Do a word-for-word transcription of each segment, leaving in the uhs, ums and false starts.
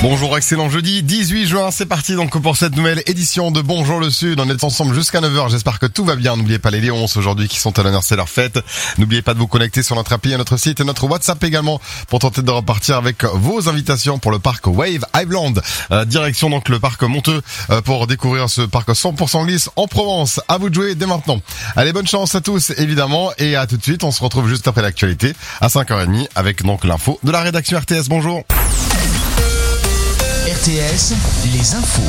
Bonjour, excellent jeudi dix-huit juin, c'est parti donc pour cette nouvelle édition de Bonjour le Sud. On est ensemble jusqu'à neuf heures, j'espère que tout va bien. N'oubliez pas les Léons aujourd'hui qui sont à l'honneur, c'est leur fête. N'oubliez pas de vous connecter sur notre appli, à notre site et notre WhatsApp également pour tenter de repartir avec vos invitations pour le parc Wave Highland. Euh, direction donc le parc Monteux euh, pour découvrir ce parc cent pour cent glisse en Provence. À vous de jouer dès maintenant. Allez, bonne chance à tous évidemment et à tout de suite. On se retrouve juste après l'actualité à cinq heures trente avec donc l'info de la rédaction R T S. Bonjour. R T S, les infos.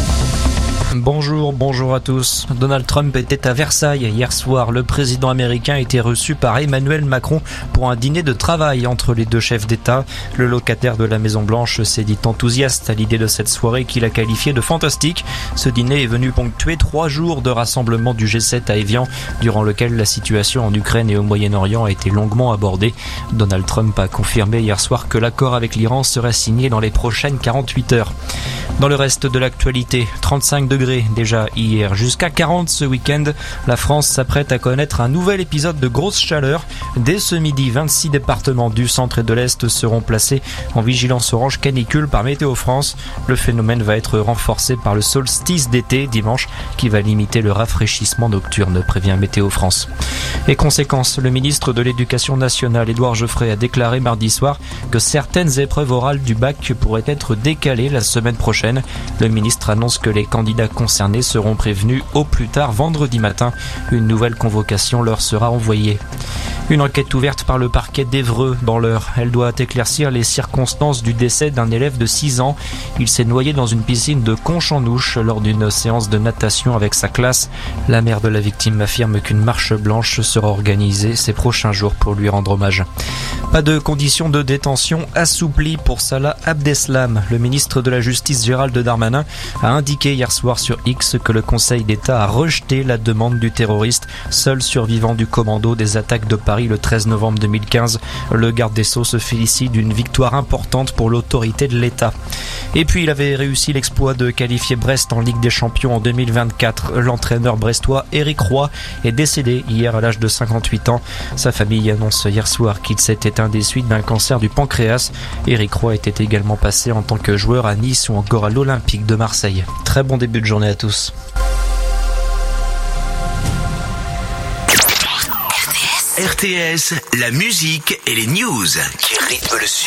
Bonjour, bonjour à tous. Donald Trump était à Versailles hier soir. Le président américain a été reçu par Emmanuel Macron pour un dîner de travail entre les deux chefs d'État. Le locataire de la Maison-Blanche s'est dit enthousiaste à l'idée de cette soirée qu'il a qualifiée de fantastique. Ce dîner est venu ponctuer trois jours de rassemblement du G sept à Évian, durant lequel la situation en Ukraine et au Moyen-Orient a été longuement abordée. Donald Trump a confirmé hier soir que l'accord avec l'Iran serait signé dans les prochaines quarante-huit heures. Dans le reste de l'actualité, trente-cinq degrés déjà hier, jusqu'à quarante ce week-end. La France s'apprête à connaître un nouvel épisode de grosse chaleur. Dès ce midi, vingt-six départements du centre et de l'Est seront placés en vigilance orange canicule par Météo France. Le phénomène va être renforcé par le solstice d'été dimanche qui va limiter le rafraîchissement nocturne, prévient Météo France. Et conséquence, le ministre de l'Éducation nationale, Édouard Geoffrey, a déclaré mardi soir que certaines épreuves orales du bac pourraient être décalées la semaine prochaine. Le ministre annonce que les candidats concernés seront prévenus au plus tard vendredi matin. Une nouvelle convocation leur sera envoyée. Une enquête ouverte par le parquet d'Évreux dans l'Eure. Elle doit éclaircir les circonstances du décès d'un élève de six ans. Il s'est noyé dans une piscine de Conche-en-Ouche lors d'une séance de natation avec sa classe. La mère de la victime affirme qu'une marche blanche sera organisée ces prochains jours pour lui rendre hommage. Pas de conditions de détention assouplies pour Salah Abdeslam. Le ministre de la Justice Gérald Darmanin a indiqué hier soir sur X que le Conseil d'État a rejeté la demande du terroriste, seul survivant du commando des attaques de Paris le treize novembre deux mille quinze. Le garde des Sceaux se félicite d'une victoire importante pour l'autorité de l'État. Et puis il avait réussi l'exploit de qualifier Brest en Ligue des Champions en deux mille vingt-quatre. L'entraîneur brestois Éric Roy est décédé hier à l'âge de cinquante-huit ans. Sa famille annonce hier soir qu'il s'est éteint des suites d'un cancer du pancréas. Éric Roy était également passé en tant que joueur à Nice ou encore à l'Olympique de Marseille. Très bon début de journée à tous. R T S, la musique et les news qui rythment le Sud.